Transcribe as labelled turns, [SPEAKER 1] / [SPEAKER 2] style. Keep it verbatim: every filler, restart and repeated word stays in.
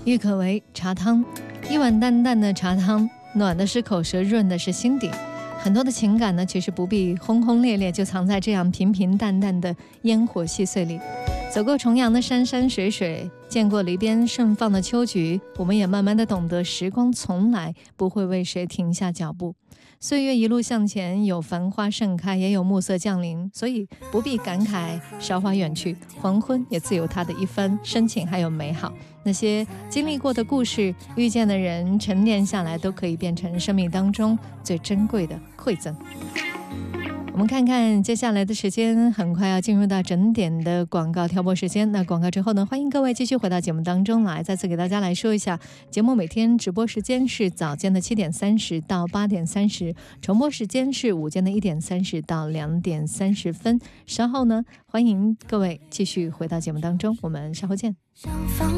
[SPEAKER 1] 郁可唯茶汤，一碗淡淡的茶汤，暖的是口舌，润的是心底。很多的情感呢，其实不必轰轰烈烈，就藏在这样平平淡淡的烟火细碎里。走过重阳的山山水水，见过篱边盛放的秋菊，我们也慢慢的懂得，时光从来不会为谁停下脚步。岁月一路向前，有繁花盛开，也有暮色降临，所以不必感慨韶华远去，黄昏也自有它的一番深情还有美好。那些经历过的故事，遇见的人，沉淀下来，都可以变成生命当中最珍贵的馈赠。我们看看接下来的时间，很快要进入到整点的广告挑拨时间。那广告之后呢，欢迎各位继续回到节目当中来。再次给大家来说一下，节目每天直播时间是早间的七点三十到八点三十，重播时间是午间的一点三十到两点三十分。稍后呢，欢迎各位继续回到节目当中，我们稍后见。